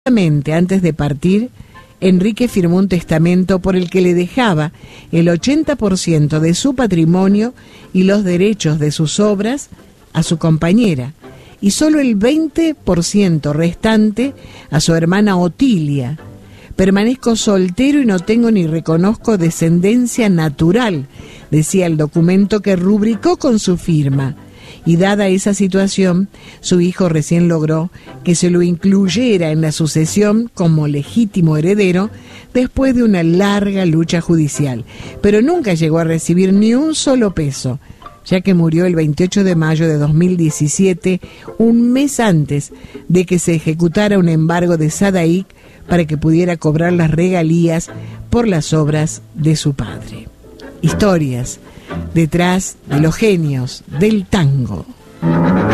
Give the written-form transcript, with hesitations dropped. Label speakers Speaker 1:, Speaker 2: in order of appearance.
Speaker 1: Antes de partir, Enrique firmó un testamento por el que le dejaba el 80% de su patrimonio y los derechos de sus obras a su compañera, y solo el 20% restante a su hermana Otilia. Permanezco soltero y no tengo ni reconozco descendencia natural, decía el documento que rubricó con su firma. Y dada esa situación, su hijo recién logró que se lo incluyera en la sucesión como legítimo heredero después de una larga lucha judicial, pero nunca llegó a recibir ni un solo peso, ya que murió el 28 de mayo de 2017, un mes antes de que se ejecutara un embargo de Sadaic para que pudiera cobrar las regalías por las obras de su padre. Historias detrás de los genios del tango.